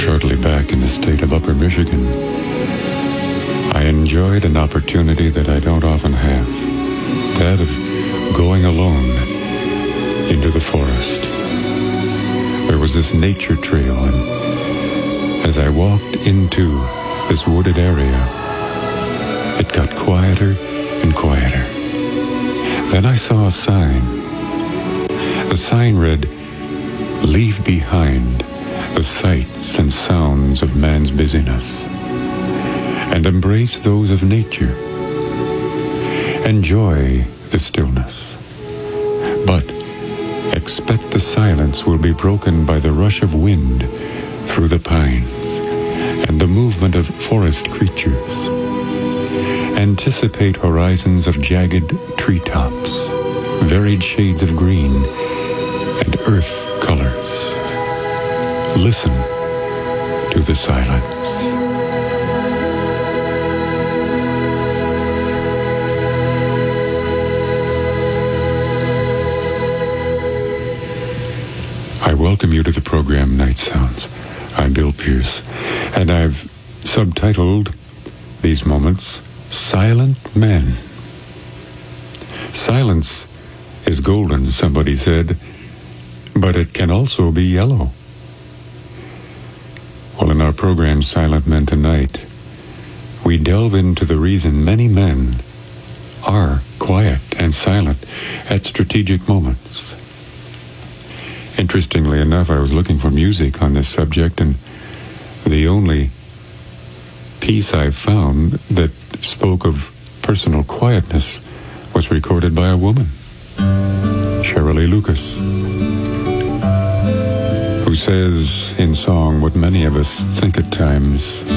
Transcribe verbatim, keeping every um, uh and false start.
shortly back in the state of Upper Michigan, I enjoyed an opportunity that I don't often have, that of going alone into the forest. There was this nature trail, and as I walked into this wooded area, it got quieter and quieter. Then I saw a sign. The sign read, "Leave behind the sights and sounds of man's busyness, and embrace those of nature. Enjoy the stillness, but expect the silence will be broken by the rush of wind through the pines and the movement of forest creatures. Anticipate horizons of jagged treetops, varied shades of green, and earth colors. Listen to the silence." I welcome you to the program Night Sounds. I'm Bill Pierce, and I've subtitled these moments, Silent Men. Silence is golden, somebody said, but it can also be yellow. Well, in our program Silent Men tonight, we delve into the reason many men are quiet and silent at strategic moments. Interestingly enough, I was looking for music on this subject, and the only piece I found that spoke of personal quietness was recorded by a woman, Shirley Lucas, who says in song what many of us think at times: